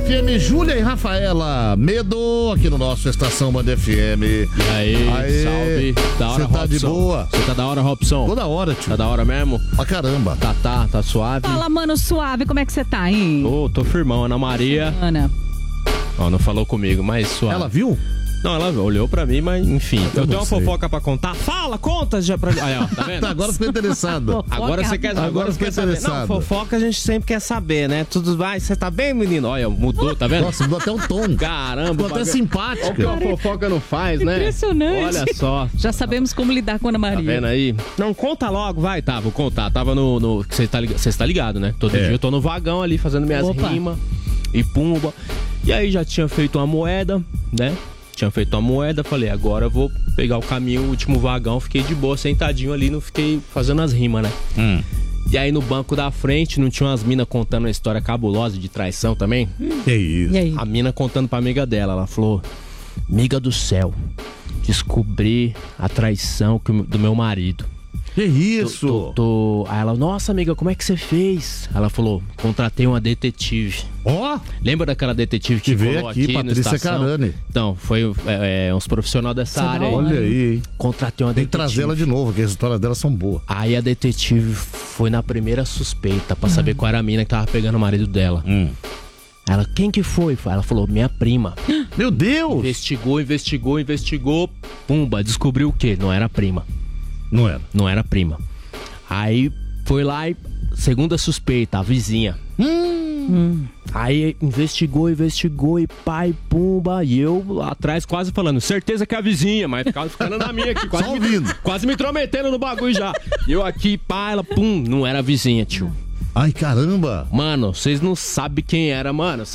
FM, Júlia e Rafaela. Medo aqui no nosso Estação Band FM. E aí, salve. Da hora, Você tá Robson. de boa? Você tá da hora, Robson? Toda hora, tio. Tá da hora mesmo? Pra caramba. Tá suave. Fala, mano, suave, como é que você tá, hein? Tô firmão, Ana Maria. Ana. Ó, não falou comigo, mas suave. Ela viu? Não, ela olhou pra mim, mas enfim. Eu tenho uma sei. fofoca pra contar. Fala, conta já pra... Aí, ó, tá vendo? Agora ficou interessado. Agora você quer saber. Agora você quer saber. interessado. Não, fofoca a gente sempre quer saber, né? Tudo vai, você tá bem, menino? Olha, mudou, tá vendo? Nossa, mudou até o tom. Caramba, Ficou até Olha o simpática. que uma fofoca não faz, né? Impressionante. Olha só. Já sabemos como lidar com a Ana Tá Maria. vendo aí? Não, conta logo, vai, tá, vou contar. Tava no você tá ligado, né? Todo dia eu tô no vagão ali fazendo minhas Opa. rimas e pumba. E aí já tinha feito uma moeda, né? Tinha feito uma moeda, falei, agora eu vou pegar o caminho, o último vagão, fiquei de boa, sentadinho ali, não fiquei fazendo as rimas, né? E aí no banco da frente, não tinha umas minas contando uma história cabulosa de traição também? Que isso? E aí? A mina contando pra amiga dela, ela falou, amiga do céu, descobri a traição do meu marido. Que isso? Aí ela, nossa amiga, como é que você fez? Ela falou, contratei uma detetive. Ó, Lembra daquela detetive que veio colou aqui, aqui no Patrícia estação? Carani. Então, foi uns profissionais dessa Essa área aí. da hora. olha aí, hein? Contratei uma Tem que detetive. trazê-la de novo, que as histórias dela são boas. Aí a detetive foi na primeira suspeita pra saber qual era a mina que tava pegando o marido dela. Ela, quem que foi? Ela falou, minha prima. Meu Deus! Investigou. Pumba, descobriu o quê? Não era prima. Não era. Prima. Aí foi lá e segunda suspeita, a vizinha. Aí investigou e pai, pumba. E eu lá atrás quase falando, certeza que é a vizinha, mas ficava ficando na minha aqui, Só ouvindo. quase me intrometendo no bagulho já. E eu aqui, pá, ela, pum, não era a vizinha, tio. Ai, caramba! Mano, vocês não sabem quem era, mano.